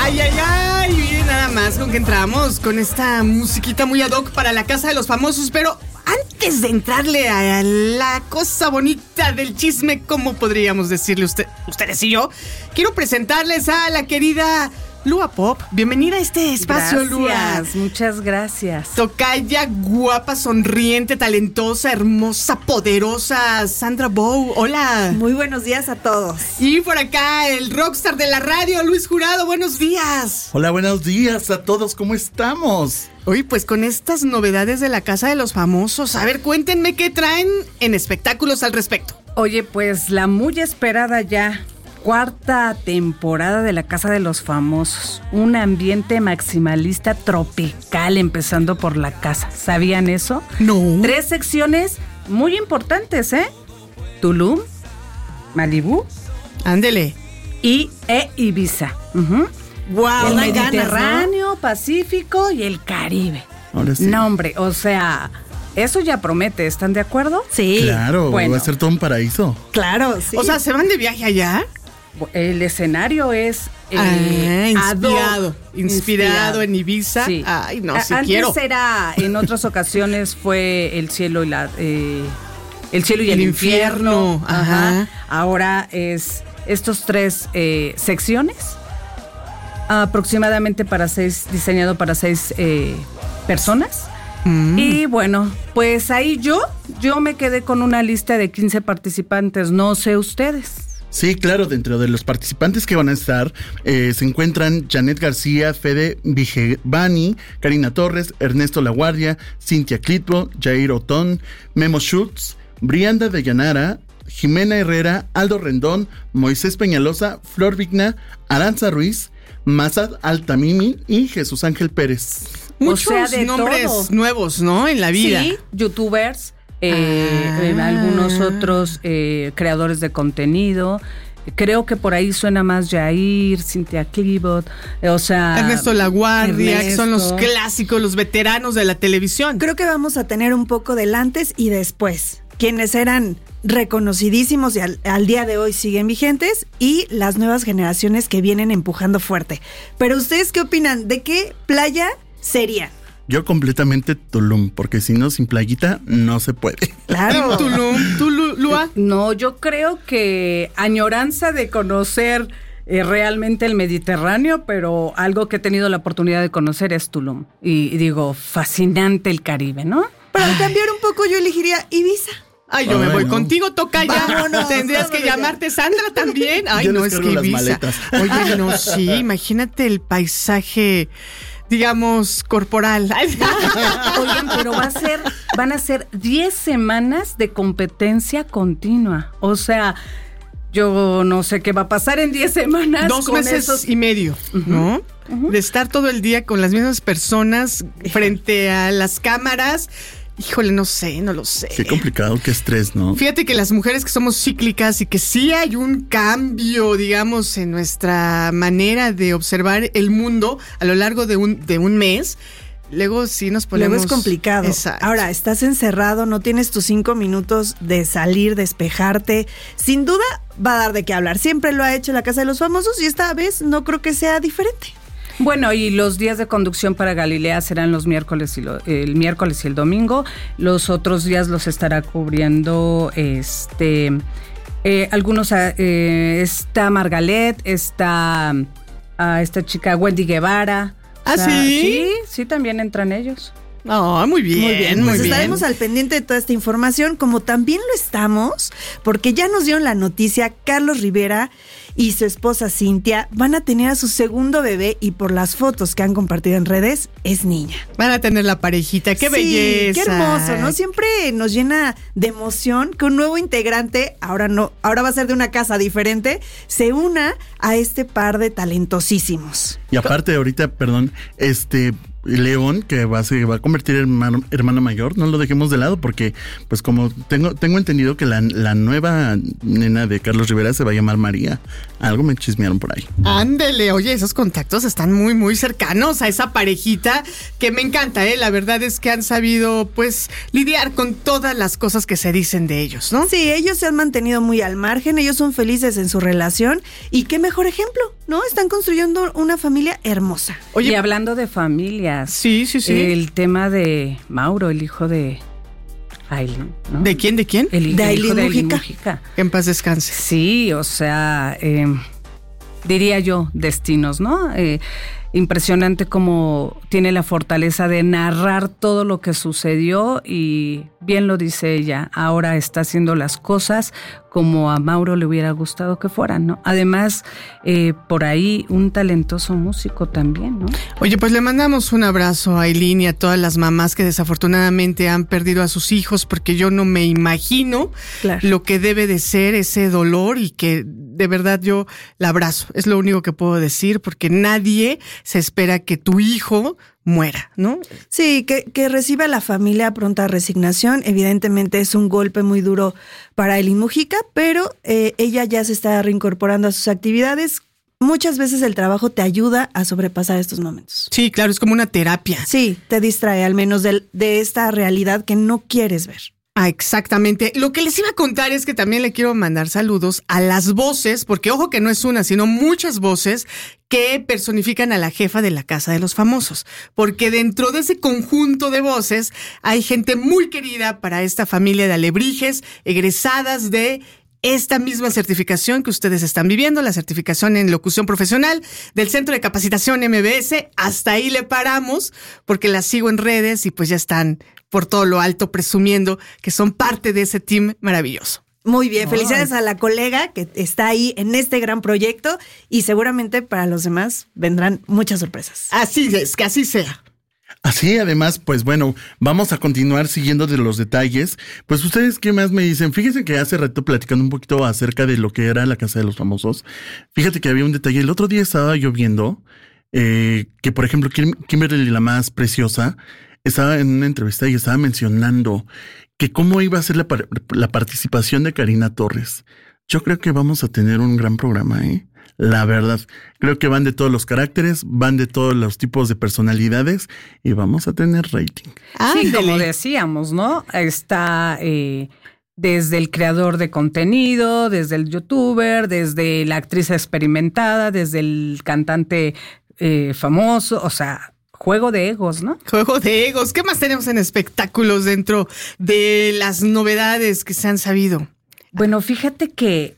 Ay, miren nada más con que entramos con esta musiquita muy ad hoc para la Casa de los Famosos, pero antes de entrarle a la cosa bonita del chisme, ¿cómo podríamos decirle ustedes y yo? Quiero presentarles a la querida Lua Pop. Bienvenida a este espacio, Lua. Gracias, muchas gracias. Tocaya, guapa, sonriente, talentosa, hermosa, poderosa, Sandra Bow. Hola. Muy buenos días a todos. Y por acá, el rockstar de la radio, Luis Jurado. Buenos días. Hola, buenos días a todos. ¿Cómo estamos? Oye, pues con estas novedades de la Casa de los Famosos, a ver, cuéntenme qué traen en espectáculos al respecto. Oye, pues la muy esperada ya cuarta temporada de la Casa de los Famosos. Un ambiente maximalista tropical, empezando por la casa. ¿Sabían eso? No. 3 secciones muy importantes, ¿eh? Tulum, Malibú. Ándele. Y Ibiza. Wow, El da Mediterráneo, ganas, ¿no? Pacífico y el Caribe. Ahora sí. No, hombre, o sea, eso ya promete, ¿están de acuerdo? Sí. Claro, Bueno. va a ser todo un paraíso. Claro, sí. O sea, ¿se van de viaje allá? El escenario es inspirado en Ibiza. Sí. Ay, no, sí Antes quiero. era, en otras ocasiones fue el cielo y el infierno. Ajá. Ahora es estos 3 secciones, aproximadamente diseñado para 6 personas. Y bueno, pues ahí yo me quedé con una lista de 15 participantes, no sé ustedes. Sí, claro, dentro de los participantes que van a estar se encuentran Janet García, Fede Vigevani, Karina Torres, Ernesto Laguardia, Cintia Clitbo, Jair Otón, Memo Schultz, Brianda de Llanara, Jimena Herrera, Aldo Rendón, Moisés Peñalosa, Flor Vigna, Aranza Ruiz, Mazad Altamimi y Jesús Ángel Pérez. Muchos O sea, de nombres todo. nuevos, ¿no? En la vida. Sí, youtubers, algunos otros creadores de contenido. Creo que por ahí suena más Jair, Cintia Clitbo, o sea... Ernesto Laguardia, que son los Ernesto. clásicos, los veteranos de la televisión. Creo que vamos a tener un poco del antes y después. Quienes eran reconocidísimos y al día de hoy siguen vigentes, y las nuevas generaciones que vienen empujando fuerte. Pero ¿ustedes qué opinan? ¿De qué playa serían? Yo completamente Tulum, porque si no, sin playita no se puede. Claro. Tulum, ¿tú, Lua? No, yo creo que añoranza de conocer realmente el Mediterráneo, pero algo que he tenido la oportunidad de conocer es Tulum. Y digo, fascinante el Caribe, ¿no? Para cambiar un poco, yo elegiría Ibiza. Ay, yo me Ay, voy no. contigo, Tocaya. Vámonos, Tendrías que vámonos ya. llamarte Sandra también. Ay, Yo no, les es cargo que las Ibiza. maletas. Oye, no, sí, imagínate el paisaje, digamos, corporal. Oigan, pero van a ser 10 semanas de competencia continua. O sea, yo no sé qué va a pasar en 10 semanas. 2 con meses esos... y medio, ¿no? De estar todo el día con las mismas personas frente a las cámaras. Híjole, no lo sé. Qué complicado, qué estrés, ¿no? Fíjate que las mujeres que somos cíclicas y que sí hay un cambio, digamos, en nuestra manera de observar el mundo a lo largo de un mes, luego sí nos ponemos... Luego es complicado. Exacto. Ahora, estás encerrado, no tienes tus 5 minutos de salir, despejarte. Sin duda va a dar de qué hablar. Siempre lo ha hecho la Casa de los Famosos y esta vez no creo que sea diferente. Bueno, y los días de conducción para Galilea serán los miércoles el miércoles y el domingo. Los otros días los estará cubriendo algunos. Está Margalet, está esta chica Wendy Guevara. ¿Ah, sí? Sí, también entran ellos. Ah, muy bien, muy bien. Pues estaremos al pendiente de toda esta información, como también lo estamos, porque ya nos dieron la noticia, Carlos Rivera y su esposa Cintia van a tener a su segundo bebé, y por las fotos que han compartido en redes, es niña. Van a tener la parejita, qué Sí, belleza. qué hermoso, ¿no? Siempre nos llena de emoción que un nuevo integrante, ahora va a ser de una casa diferente, se una a este par de talentosísimos. Y aparte ahorita, perdón, León, que se va a convertir en hermano mayor, no lo dejemos de lado, porque pues como tengo entendido que la nueva nena de Carlos Rivera se va a llamar María. Algo me chismearon por ahí. Ándele, oye, esos contactos están muy, muy cercanos a esa parejita que me encanta, la verdad es que han sabido, pues, lidiar con todas las cosas que se dicen de ellos, ¿no? Sí, ellos se han mantenido muy al margen, ellos son felices en su relación, y qué mejor ejemplo, ¿no? Están construyendo una familia hermosa. Oye, y hablando de familias. Sí. El tema de Mauro, el hijo de Ailín, ¿no? ¿De quién? El hijo de Ailín Mujica. Que en paz descanse. Sí, o sea, diría yo, destinos, ¿no? Impresionante cómo tiene la fortaleza de narrar todo lo que sucedió y bien lo dice ella, ahora está haciendo las cosas como a Mauro le hubiera gustado que fueran, ¿no? Además, por ahí un talentoso músico también, ¿no? Oye, pues le mandamos un abrazo a Ailín y a todas las mamás que desafortunadamente han perdido a sus hijos, porque yo no me imagino lo que debe de ser ese dolor y que de verdad yo la abrazo. Es lo único que puedo decir, porque nadie se espera que tu hijo muera, ¿no? Sí, que reciba la familia pronta resignación. Evidentemente es un golpe muy duro para Ailín Mujica, pero ella ya se está reincorporando a sus actividades. Muchas veces el trabajo te ayuda a sobrepasar estos momentos. Sí, claro, es como una terapia. Sí, te distrae al menos de esta realidad que no quieres ver. Exactamente. Lo que les iba a contar es que también le quiero mandar saludos a las voces, porque ojo que no es una, sino muchas voces que personifican a la jefa de la Casa de los Famosos, porque dentro de ese conjunto de voces hay gente muy querida para esta familia de alebrijes, egresadas de esta misma certificación que ustedes están viviendo, la certificación en locución profesional del Centro de Capacitación MBS. Hasta ahí le paramos porque las sigo en redes y pues ya están por todo lo alto presumiendo que son parte de ese team maravilloso. Muy bien, felicidades a la colega que está ahí en este gran proyecto y seguramente para los demás vendrán muchas sorpresas. Así es, que así sea. Así, además, pues bueno, vamos a continuar siguiendo de los detalles. Pues ustedes, ¿qué más me dicen? Fíjense que hace rato platicando un poquito acerca de lo que era la Casa de los Famosos. Fíjate que había un detalle. El otro día estaba yo viendo que, por ejemplo, Kimberly, la más preciosa, estaba en una entrevista y estaba mencionando que cómo iba a ser la participación de Karina Torres. Yo creo que vamos a tener un gran programa, La verdad, creo que van de todos los caracteres, van de todos los tipos de personalidades y vamos a tener rating. Sí, como decíamos, ¿no? Está desde el creador de contenido, desde el youtuber, desde la actriz experimentada, desde el cantante famoso, o sea, juego de egos, ¿no? Juego de egos. ¿Qué más tenemos en espectáculos dentro de las novedades que se han sabido? Bueno, fíjate que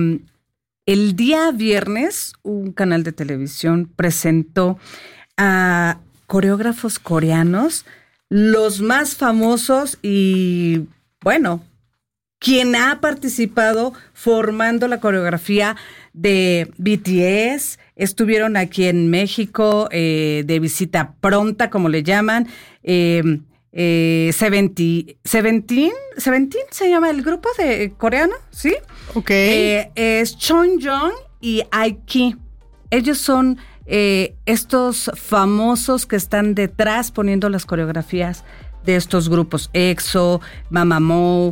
el día viernes un canal de televisión presentó a coreógrafos coreanos, los más famosos y, bueno, quien ha participado formando la coreografía de BTS, estuvieron aquí en México de visita pronta, como le llaman, Seventeen se llama el grupo de coreano, ¿sí? Ok. Es Chonjong y Aiki. Ellos son estos famosos que están detrás poniendo las coreografías de estos grupos, EXO, Mamamoo,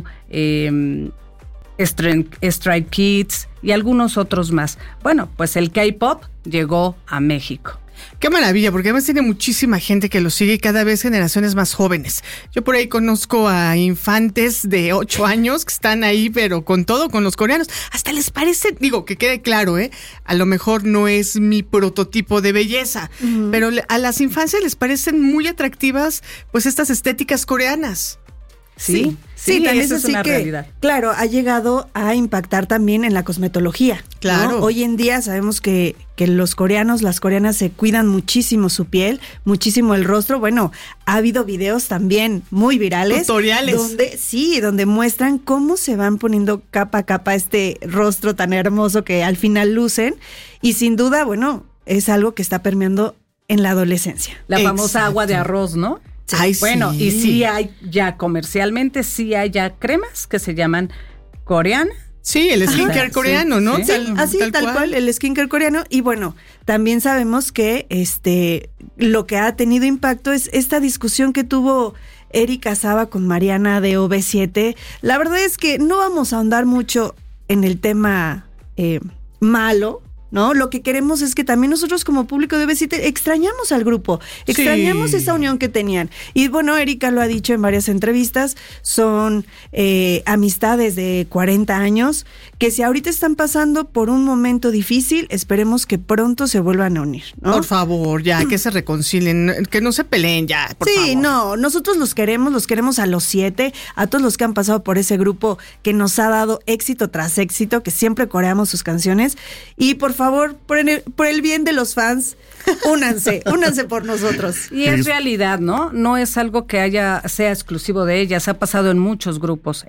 Stray Kids y algunos otros más. Bueno, pues el K-pop llegó a México. Qué maravilla, porque además tiene muchísima gente que lo sigue y cada vez generaciones más jóvenes. Yo por ahí conozco a infantes de 8 años que están ahí, pero con todo, con los coreanos. Hasta les parece, digo, que quede claro, a lo mejor no es mi prototipo de belleza, pero a las infancias les parecen muy atractivas, pues estas estéticas coreanas. Sí, también eso es una realidad. Claro, ha llegado a impactar también en la cosmetología. Claro. ¿No? Hoy en día sabemos que los coreanos, las coreanas se cuidan muchísimo su piel, muchísimo el rostro. Bueno, ha habido videos también muy virales. Tutoriales. Donde muestran cómo se van poniendo capa a capa este rostro tan hermoso que al final lucen. Y sin duda, bueno, es algo que está permeando en la adolescencia. La famosa agua de arroz, ¿no? Ay, bueno, sí. y sí hay ya comercialmente, sí hay ya cremas que se llaman coreana. Sí, el skincare coreano, ¿no? Sí, tal cual, el skincare coreano. Y bueno, también sabemos que lo que ha tenido impacto es esta discusión que tuvo Erika Saba con Mariana de OV7. La verdad es que no vamos a ahondar mucho en el tema malo, ¿no? Lo que queremos es que también nosotros como público de B7 extrañamos al grupo, extrañamos esa unión que tenían. Y bueno, Erika lo ha dicho en varias entrevistas, son amistades de 40 años que si ahorita están pasando por un momento difícil, esperemos que pronto se vuelvan a unir, ¿no? Por favor, ya, que se reconcilien, que no se peleen ya, por favor. Sí, no, nosotros los queremos a los 7, a todos los que han pasado por ese grupo que nos ha dado éxito tras éxito, que siempre coreamos sus canciones. Y por favor, por el bien de los fans, únanse por nosotros. Y es realidad, ¿no? No es algo que sea exclusivo de ellas, ha pasado en muchos grupos.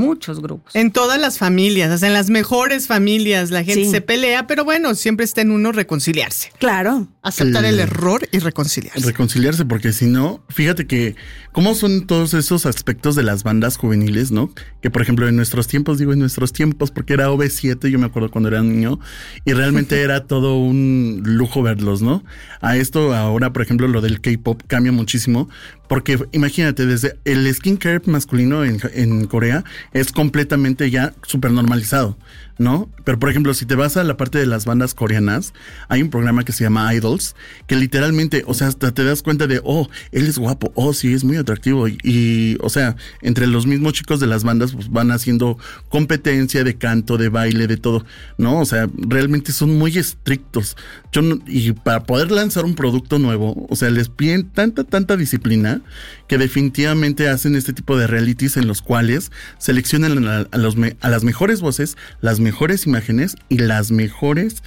En todas las familias, hasta en las mejores familias, la gente se pelea, pero bueno, siempre está en uno reconciliarse. Claro. Aceptar el error y reconciliarse. Reconciliarse, porque si no, fíjate que cómo son todos esos aspectos de las bandas juveniles, ¿no? Que por ejemplo en nuestros tiempos, porque era OV7, yo me acuerdo cuando era niño, y realmente era todo un lujo verlos, ¿no? A esto ahora, por ejemplo, lo del K-pop cambia muchísimo, porque imagínate, desde el skincare masculino en Corea es completamente ya súper normalizado, ¿no? Pero por ejemplo, si te vas a la parte de las bandas coreanas, hay un programa que se llama Idols, que literalmente, o sea, hasta te das cuenta de, él es guapo, sí, es muy atractivo, y o sea, entre los mismos chicos de las bandas, pues van haciendo competencia de canto, de baile, de todo, ¿no? O sea, realmente son muy estrictos. Y para poder lanzar un producto nuevo, o sea, les piden tanta disciplina que definitivamente hacen este tipo de realities en los cuales seleccionan a las mejores voces, las mejores imágenes y las mejores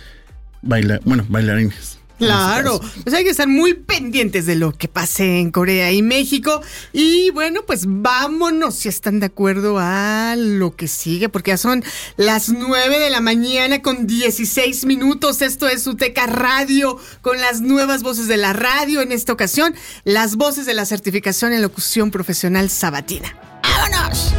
bailarines. Claro, pues hay que estar muy pendientes de lo que pase en Corea y México. Y bueno, pues vámonos, si están de acuerdo, a lo que sigue, porque ya son las 9 de la mañana con 16 minutos. Esto es UTECA Radio, con las nuevas voces de la radio. En esta ocasión, las voces de la certificación en locución profesional sabatina. ¡Vámonos!